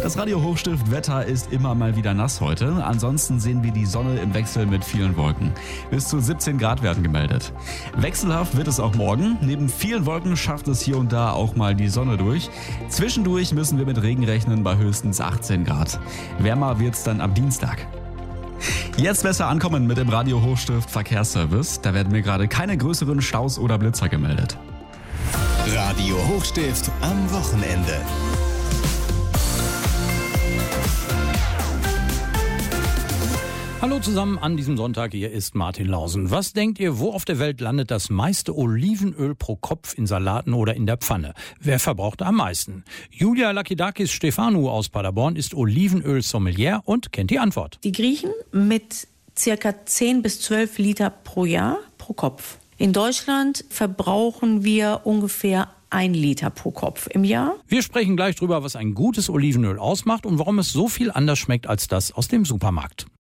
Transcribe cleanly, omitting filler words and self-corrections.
Das Radio Hochstift Wetter ist immer mal wieder nass heute. Ansonsten sehen wir die Sonne im Wechsel mit vielen Wolken. Bis zu 17 Grad werden gemeldet. Wechselhaft wird es auch morgen. Neben vielen Wolken schafft es hier und da auch mal die Sonne durch. Zwischendurch müssen wir mit Regen rechnen bei höchstens 18 Grad. Wärmer wird's dann am Dienstag. Jetzt besser ankommen mit dem Radio Hochstift Verkehrsservice. Da werden mir gerade keine größeren Staus oder Blitzer gemeldet. Radio Hochstift am Wochenende. Hallo zusammen an diesem Sonntag, hier ist Martin Lausen. Was denkt ihr, wo auf der Welt landet das meiste Olivenöl pro Kopf in Salaten oder in der Pfanne? Wer verbraucht am meisten? Julia Lakidakis Stefanou aus Paderborn ist Olivenöl-Sommelier und kennt die Antwort. Die Griechen mit circa 10 bis 12 Liter pro Jahr pro Kopf. In Deutschland verbrauchen wir ungefähr 1 Liter pro Kopf im Jahr. Wir sprechen gleich drüber, was ein gutes Olivenöl ausmacht und warum es so viel anders schmeckt als das aus dem Supermarkt.